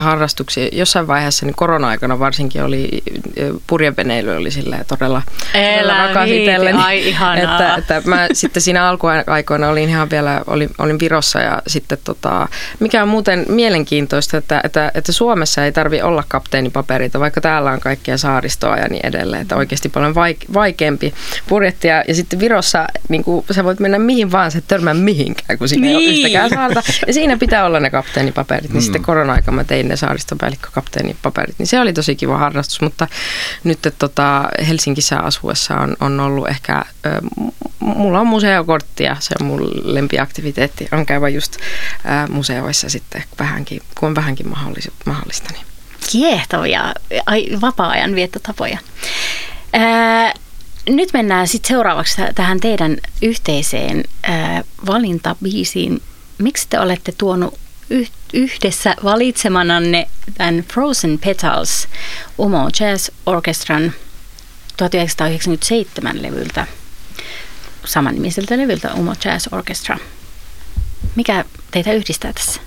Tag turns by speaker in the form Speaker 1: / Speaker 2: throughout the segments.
Speaker 1: harrastuksia. Jossain vaiheessa niin korona-aikana varsinkin oli purjeveneily oli silleen todella rakas itselleni.
Speaker 2: Ai ihanaa.
Speaker 1: Että mä sitten siinä alkuaikoina olin ihan vielä, olin Virossa ja sitten mikä on muuten mielenkiintoista, että Suomessa ei tarvitse olla kapteenipapereita, vaikka täällä on kaikkea saaristoa ja niin edelleen, että oikeasti paljon vaikeampi purjehtia. Ja sitten Virossa niin kuin, sä voit mennä mihin vaan, sä et törmää mihinkään, kun siinä ei ole yhtäkään saarta. Ja siinä pitää olla ne kapteenipaperit, niin sitten korona-aikana mä tein ne saaristopäällikkökapteenipaperit, niin se oli tosi kiva harrastus, mutta nyt Helsingissä asuessa on ollut ehkä, mulla on museokortti ja se on mun lempiaktiviteetti, on käydä just museoissa sitten kun on vähänkin mahdollista. Niin.
Speaker 2: Kiehtovia vapaa-ajan viettotapoja. Nyt mennään sitten seuraavaksi tähän teidän yhteiseen valintabiisiin. Miksi te olette tuonut yhdessä valitsemananne tämän Frozen Petals Umo Jazz Orchestran 1997 levyltä, samannimiseltä levyltä Umo Jazz Orchestra. Mikä teitä yhdistää tässä?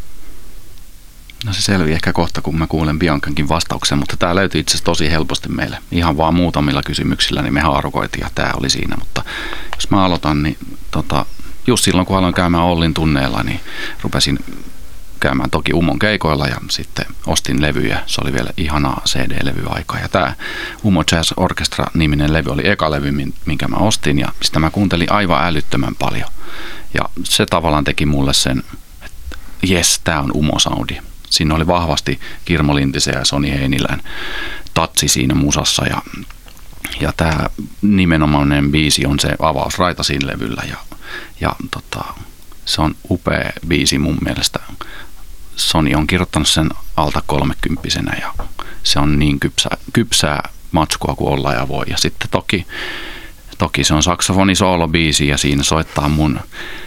Speaker 3: No se selviää ehkä kohta, kun mä kuulen Biancankin vastauksen, mutta tämä löytyi itse asiassa tosi helposti meille. Ihan vaan muutamilla kysymyksillä, niin me haarukoitiin ja tämä oli siinä. Mutta jos mä aloitan, niin just silloin kun aloin käymään Ollin tunneilla, niin rupesin käymään toki Umon keikoilla ja sitten ostin levyjä. Se oli vielä ihanaa CD-levyaikaa. Ja tämä Umo Jazz Orchestra-niminen levy oli eka levy, minkä mä ostin ja sitä mä kuuntelin aivan älyttömän paljon. Ja se tavallaan teki mulle sen, että jes, tää on Umo-soundi. Siinä oli vahvasti Kirmo Lintisen ja Soni Heinilän tatsi siinä musassa ja tämä nimenomainen biisi on se avausraita siinä levyllä ja se on upea biisi mun mielestä. Soni on kirjoittanut sen alta 30-vuotiaana ja se on niin kypsää matskua kuin olla ja voi. Ja sitten toki se on saksofonisoolobiisi ja siinä soittaa mun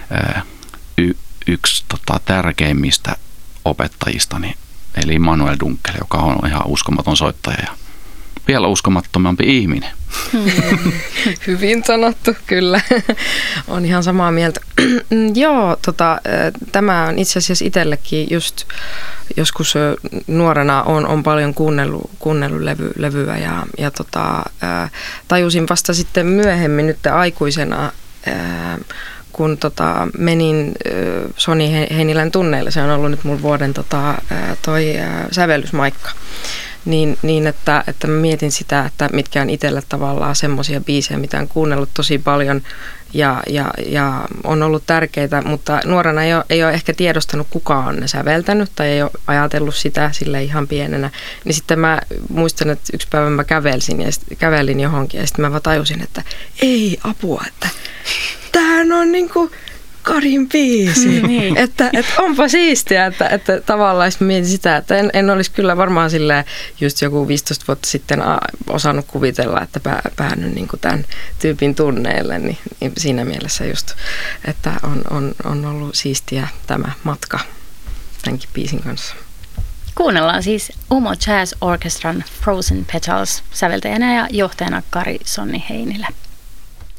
Speaker 3: yksi tärkeimmistä opettajistani, eli Manuel Dunkel, joka on ihan uskomaton soittaja ja vielä uskomattomampi ihminen.
Speaker 1: Hyvin sanottu, kyllä. On ihan samaa mieltä. Joo, tämä on itse asiassa itsellekin just joskus nuorena on paljon kuunnellut levyä ja tajusin vasta sitten myöhemmin nyt aikuisena, kun menin Soni Heinilän tunneille, se on ollut nyt mun vuoden toi sävellysmaikka. Niin että mä mietin sitä, että mitkä on itselle tavallaan semmoisia biisejä, mitä on kuunnellut tosi paljon ja on ollut tärkeitä, mutta nuorena ei ole ehkä tiedostanut, kuka on ne säveltänyt tai ei ole ajatellut sitä sille ihan pienenä. Niin sitten mä muistan, että yksi päivä mä kävelin johonkin ja sitten mä vaan tajusin, että ei apua, että tämähän on niinku Karin biisi. Niin. Että onpa siistiä, että tavallaan mietin sitä, että en olisi kyllä varmaan silleen just joku 15 vuotta sitten osannut kuvitella, että päänyt niin kuin tämän tyypin tunneille, niin siinä mielessä just, että on ollut siistiä tämä matka tämänkin biisin kanssa.
Speaker 2: Kuunnellaan siis Umo Jazz Orchestran Frozen Petals säveltäjänä ja johtajana Kari Sonni Heinilä.